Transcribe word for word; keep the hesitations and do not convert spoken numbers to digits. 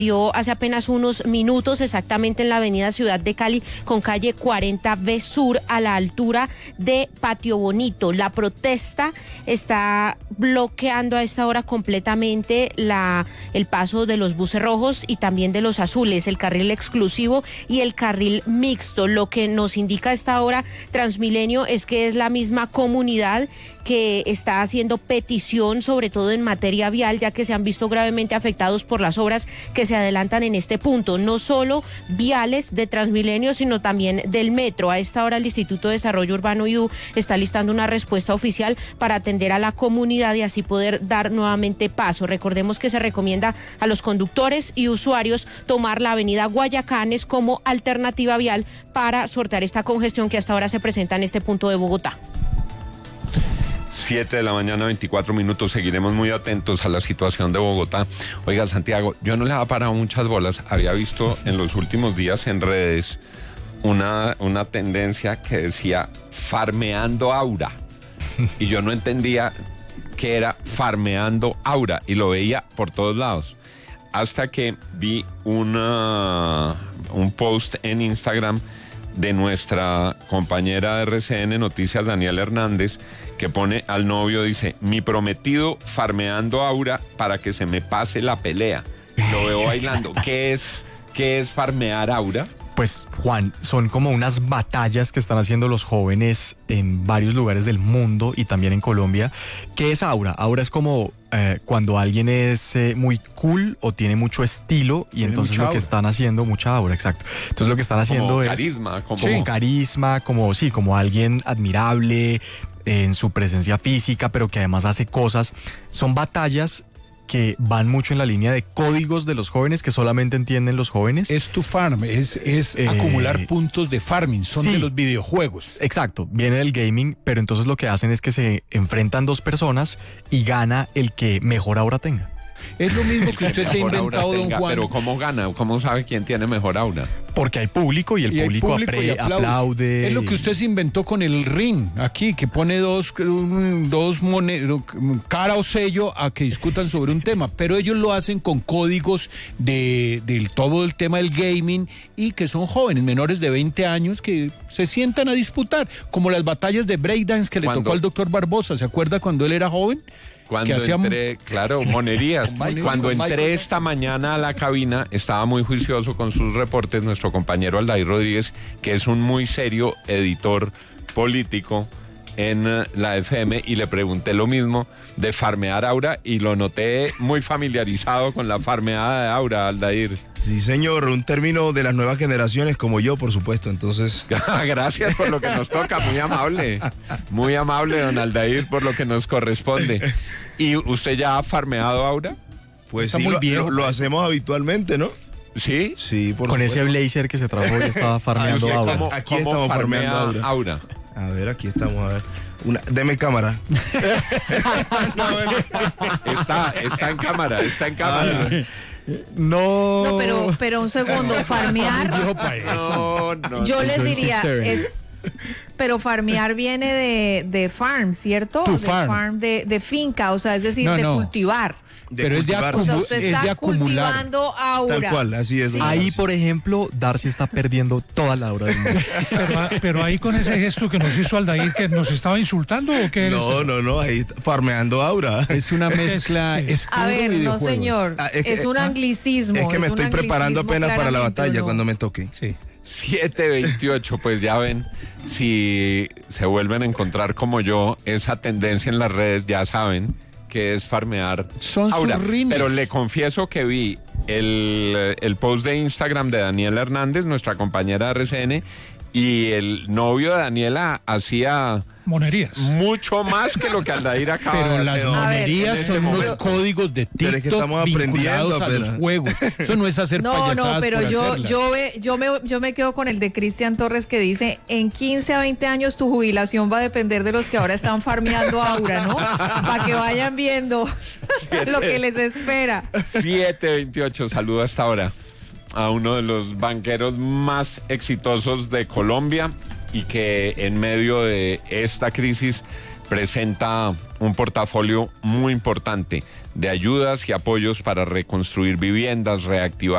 dio hace apenas unos minutos, exactamente en la avenida Ciudad de Cali, con calle cuarenta B Sur, a la altura de Patio Bonito. La protesta está bloqueando a esta hora completamente la, el paso de los buses rojos y también de los azules, el carril exclusivo y el carril mixto. Lo que nos indica a esta hora Transmilenio es que es la misma comunidad que está haciendo petición, sobre todo en materia vial, ya que se han visto gravemente afectados por las obras que se adelantan en este punto, no solo viales de Transmilenio, sino también del metro. A esta hora el Instituto de Desarrollo Urbano I U está listando una respuesta oficial para atender a la comunidad y así poder dar nuevamente paso. Recordemos que se recomienda a los conductores y usuarios tomar la avenida Guayacanes como alternativa vial para sortear esta congestión que hasta ahora se presenta en este punto de Bogotá. siete de la mañana, veinticuatro minutos. Seguiremos muy atentos a la situación de Bogotá. Oiga, Santiago, yo no le había parado muchas bolas. Había visto en los últimos días en redes una, una tendencia que decía farmeando aura. Y yo no entendía qué era farmeando aura. Y lo veía por todos lados. Hasta que vi una, un post en Instagram de nuestra compañera de R C N Noticias, Daniela Hernández, que pone al novio, dice, mi prometido farmeando aura para que se me pase la pelea. Lo veo bailando. ¿Qué es, qué es farmear aura? Pues, Juan, son como unas batallas que están haciendo los jóvenes en varios lugares del mundo y también en Colombia. ¿Qué es aura? Aura es como eh, cuando alguien es eh, muy cool o tiene mucho estilo y tiene entonces lo aura. que están haciendo, mucha aura, exacto. Entonces lo que están haciendo como es... Carisma, como como sí. carisma, como sí, como alguien admirable en su presencia física, pero que además hace cosas. Son batallas que van mucho en la línea de códigos de los jóvenes que solamente entienden los jóvenes. Es tu farm, es, es eh, acumular puntos de farming, son sí, de los videojuegos. Exacto, viene del gaming, pero entonces lo que hacen es que se enfrentan dos personas y gana el que mejor aura tenga. Es lo mismo que usted se ha inventado, don Juan. Pero ¿cómo gana? ¿Cómo sabe quién tiene mejor aura? Porque hay público y el y público, público apre, y aplaude. aplaude. Es lo que usted se inventó con el ring, aquí, que pone dos, dos monedas, cara o sello a que discutan sobre un tema, pero ellos lo hacen con códigos de, de todo el tema del gaming y que son jóvenes, menores de veinte años, que se sientan a disputar, como las batallas de breakdance que le ¿Cuándo? tocó al doctor Barbosa. ¿Se acuerda cuando él era joven? Cuando entré, claro, monerías. Cuando entré esta mañana a la cabina, estaba muy juicioso con sus reportes nuestro compañero Aldair Rodríguez, que es un muy serio editor político en la F M, y le pregunté lo mismo de farmear aura y lo noté muy familiarizado con la farmeada de aura, Aldair. Sí, señor, un término de las nuevas generaciones como yo, por supuesto, entonces... Gracias por lo que nos toca, muy amable. Muy amable, don Aldair, por lo que nos corresponde. ¿Y usted ya ha farmeado aura? Pues Está sí, muy lo, viejo, lo, lo hacemos habitualmente, ¿no? ¿Sí? Sí, por Con supuesto. ese blazer que se trajo ya estaba farmeando Ay, aura. ¿Cómo, aquí cómo estamos farmea farmeando aura? aura? A ver, aquí estamos, a ver. Una, deme cámara. está, está en cámara, está en cámara. Ah, No. No, pero, pero un segundo, farmear. No, no, yo no, les no, diría, es, pero farmear viene de, de farm, ¿cierto? To de farm. farm de, de finca, o sea, es decir, no, de no. cultivar. De pero cultivar. es de, O sea, acumu usted es está de acumular. cultivando aura. Tal cual, así es. Sí. Ahí, por ejemplo, Darcy está perdiendo toda la aura del mundo. Pero, pero ahí con ese gesto que nos hizo Aldair, ¿que nos estaba insultando o qué? No, no, no, ahí está, farmeando aura. Es una mezcla. Es A ver, no señor, Ah, es, es que- un anglicismo. Es que me es un estoy preparando anglicismo, apenas para la claramente, batalla ¿no? cuando me toque. Sí. siete veintiocho, pues ya ven, si se vuelven a encontrar como yo esa tendencia en las redes, ya saben que es farmear Son aura. sus remix. Pero le confieso que vi el, el post de Instagram de Daniela Hernández, nuestra compañera de R C N, y el novio de Daniela hacía Monerías. mucho más que lo que Aldair acaba de Pero hacer. las Pero- monerías en son este unos momento. códigos de Pero es que TikTok estamos vinculados aprendiendo, a los pero- juegos. Eso no es hacer No, payasadas no, pero por yo, hacerlas. yo, ve, yo, me, yo me quedo con el de Cristian Torres que dice, en quince a veinte años tu jubilación va a depender de los que ahora están farmeando aura, ¿no? Para que vayan viendo lo que les espera. siete veintiocho, saludo hasta ahora a uno de los banqueros más exitosos de Colombia y que en medio de esta crisis presenta un portafolio muy importante de ayudas y apoyos para reconstruir viviendas, reactivar